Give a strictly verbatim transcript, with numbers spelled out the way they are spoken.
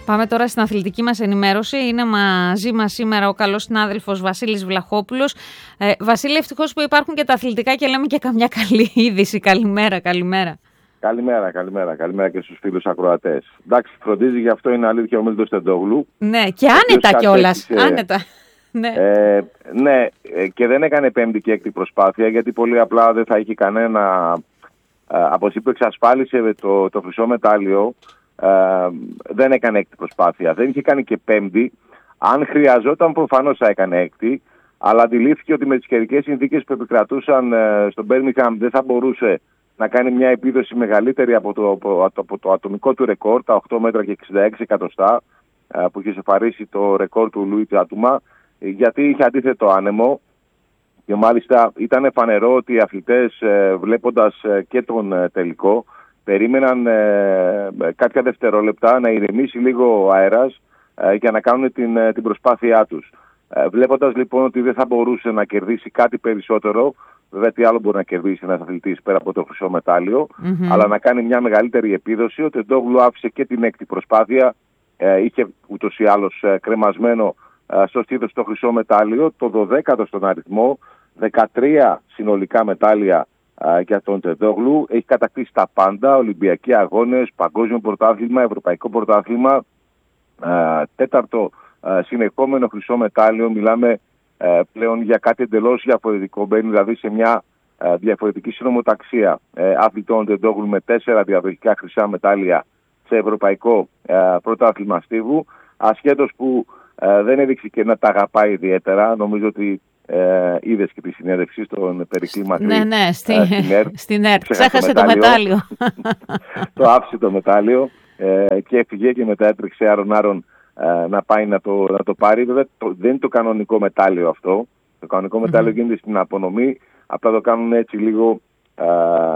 Πάμε τώρα στην αθλητική μας ενημέρωση. Είναι μαζί μας σήμερα ο καλός συνάδελφος Βασίλης Βλαχόπουλος. Ε, Βασίλη, ευτυχώς που υπάρχουν και τα αθλητικά και λέμε και καμιά καλή είδηση. Καλημέρα, καλημέρα. Καλημέρα, καλημέρα. Καλημέρα και στους φίλους ακροατές. Εντάξει, φροντίζει, γι' αυτό είναι αλήθεια ο Μίλτος Τεντόγλου. Ναι, και άνετα κιόλας. Άνετα. Ναι. Ε, ναι, και δεν έκανε πέμπτη και έκτη προσπάθεια, γιατί πολύ απλά δεν θα είχε κανένα. Από εκεί που εξασφάλισε το, το χρυσό μετάλλιο, ε, δεν έκανε έκτη προσπάθεια. Δεν είχε κάνει και πέμπτη. Αν χρειαζόταν, προφανώς θα έκανε έκτη. Αλλά αντιλήφθηκε ότι με τις καιρικές συνθήκες που επικρατούσαν ε, στον Μπέρμιγχαμ δεν θα μπορούσε να κάνει μια επίδοση μεγαλύτερη από το, από, από το ατομικό του ρεκόρ, τα οκτώ μέτρα και εξήντα έξι εκατοστά, ε, που είχε σεφαρίσει το ρεκόρ του Λουί Τζάτουμα, γιατί είχε αντίθετο άνεμο. Και μάλιστα ήταν φανερό ότι οι αθλητές, ε, βλέποντας ε, και τον ε, τελικό, περίμεναν ε, κάποια δευτερόλεπτα να ηρεμήσει λίγο ο αέρας ε, για να κάνουν την, ε, την προσπάθειά τους. Ε, βλέποντας λοιπόν ότι δεν θα μπορούσε να κερδίσει κάτι περισσότερο, βέβαια τι άλλο μπορεί να κερδίσει ένας αθλητής πέρα από το χρυσό μετάλλιο, mm-hmm. αλλά να κάνει μια μεγαλύτερη επίδοση. Ο Τεντόγλου άφησε και την έκτη προσπάθεια, ε, είχε ούτως ή άλλως ε, κρεμασμένο ε, στο στήθος το χρυσό μετάλλιο, το δωδέκατο στον αριθμό, δεκατρία συνολικά μετάλλια α, για τον Τεντόγλου. Έχει κατακτήσει τα πάντα, Ολυμπιακοί αγώνες, παγκόσμιο πρωτάθλημα, ευρωπαϊκό πρωτάθλημα, α, τέταρτο α, συνεχόμενο χρυσό μετάλλιο. Μιλάμε α, πλέον για κάτι εντελώς διαφορετικό, μπαίνει δηλαδή σε μια α, διαφορετική συνομοταξία ε, αθλητών Τεντόγλου με τέσσερα διαδοχικά χρυσά μετάλλια σε ευρωπαϊκό α, πρωτάθλημα στίβου, ασχέτως που α, δεν έδειξε και να τα αγαπάει ιδιαίτερα. Νομίζω ότι Ε, είδες και τη συνέντευξη στον Περικλή Μακρύ. Ναι, ναι, στη, ε, στην ΕΡΤ. Στην ΕΡΤ. Ξέχασε το μετάλλιο. Το άφησε το μετάλλιο ε, και έφυγε και μετά έτρεξε άρον-άρον ε, να πάει να το, να το πάρει. Βέβαια το, δεν είναι το κανονικό μετάλλιο αυτό. Το κανονικό mm-hmm. μετάλλιο γίνεται στην απονομή. Απλά το κάνουν έτσι λίγο ε,